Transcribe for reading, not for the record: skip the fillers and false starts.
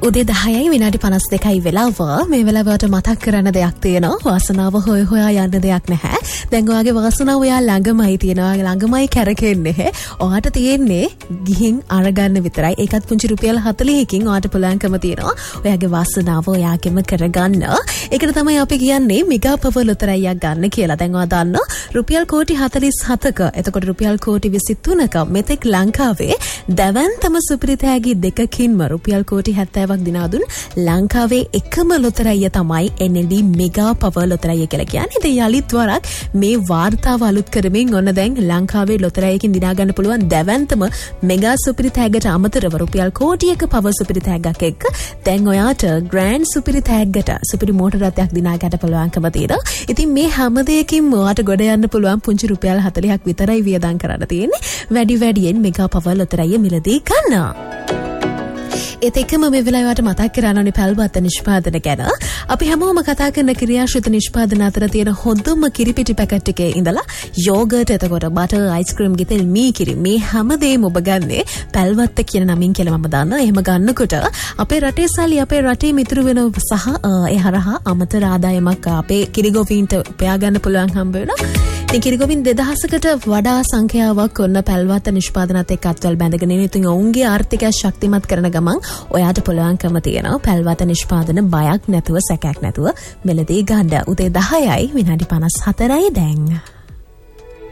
උදේ 10යි විනාඩි 52යි වෙලාව. මේ වෙලාවට මතක් කරන්න දෙයක් තියෙනවා. වාසනාව හොය හොයා යන්න දෙයක් නැහැ. දැන් ඔයාගේ වාසනාව ඔයා ළඟමයි තියෙනවා. ළඟමයි කැරකෙන්නේ. ඔයාට තියෙන්නේ ගිහින් අරගන්න විතරයි. ඒකත් පුංචි රුපියල් 40කින් ඔයාට පුළුවන්කම තියෙනවා. ඔයාගේ වාසනාව ඔයාගෙම කරගන්න. ඒකට තමයි අපි කියන්නේ මෙගා පවර් ලොතරැයියක් ගන්න කියලා. දැන් ඔයා දන්නවා රුපියල් කෝටි 47ක. එතකොට රුපියල් කෝටි 23ක මෙතෙක් ලංකාවේ දැවැන්තම සුපිරිතෑගි දෙකකින්ම රුපියල් කෝටි 70ක් දිනා දුන් ලංකාවේ එකම ලොතරැයිය තමයි NLD මෙගා පවර් ලොතරැයිය කියලා කියන්නේ. ඉතින් යලිත් වරක් මේ වාර්තාව අලුත් කරමින් ඔන්න දැන් ලංකාවේ ලොතරැයියකින් දිනා ගන්න පුළුවන් දැවැන්තම මෙගා සුපිරිතෑගට අමතරව රුපියල් කෝටියක පවර් සුපිරිතෑගක් එක්ක දැන් ඔයාට ග්‍රෑන්ඩ් සුපිරිතෑගට සුපිරි මෝටර රථයක් දිනා ගන්න පුළුවන්කම තියෙනවා. ඉතින් මේ හැම දෙයකින්ම ඔයාට ගොඩ යන්න පුළුවන් පුංචි රුපියල් 40ක් විතරයි වියදම් කරන්න තියෙන්නේ. වැඩි වැඩියෙන් මෙගා පවර් ලොතරැයිය මිලදී ගන්න. ඒත් එක්කම මේ වෙලාවට මතක් කරන්න ඕනේ පැල්වත්ත නිෂ්පාදන ගැන. අපි හැමෝම කතා කරන ක්‍රියාශීල නිෂ්පාදන අතර තියෙන හොඳම කිරිපිටි පැකට් එකේ ඉඳලා යෝගර්ට්, එතකොට බටර්, අයිස්ක්‍රීම්, ගිතෙල්, මී කිරි මේ හැමදේම ඔබ ගන්නේ පැල්වත්ත කියන නමින් කියලා මම දන්නවා. එහෙම ගන්නකොට අපේ රටේ සල්ලි අපේ රටේ මිතුරු වෙන සහ ඒ හරහා අමතර ආදායමක් අපේ කිරිගොවීන්ට උපයා ගන්න පුළුවන් හම්බ වෙනවා. ඉතින් කිරිගොවීන් 2000කට වඩා සංඛ්‍යාවක් ඔන්න පැල්වත්ත නිෂ්පාදනත් එක්ක අත්වල බැඳගෙන ඉන්නේ. ඉතින් ඔවුන්ගේ ආර්ථිකය ශක්තිමත් කරන ගමන් ඔයාට පුළුවන්කම තියෙනවා පැල්වත නිෂ්පාදන බයක් නැතුව සැකයක් නැතුව මෙලදී ගන්න. උදේ 10යි විනාඩි 54යි දැන්.